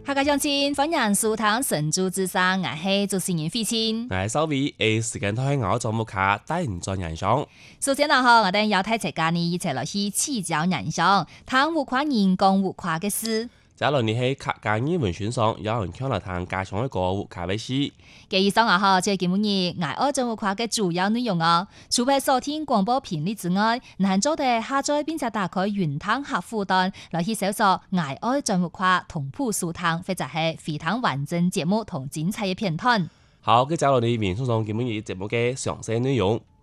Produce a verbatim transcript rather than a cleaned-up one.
客家鄉親歡迎收聽神州之聲，我係主持人費清。 我係收尾，誒時間都喺我做木卡，帶人做人上。 首先啦，嗬，我哋要睇一家呢，一齊落去乞教人上，談有關人工有關嘅事。 假如你喺客家語文選上，有人聽嚟談家鄉嘅歌舞卡位事。 嘅以上啊，嗬，即係基本日愛愛做有關嘅主要內容啊。除咗收聽廣播頻率之外，難做嘅下載並且打開雲端客戶端來去搜索愛愛做有關同步收聽，或者係非常完整節目同精彩嘅片段。 好，嘅假如你面送上基本日節目嘅詳細內容。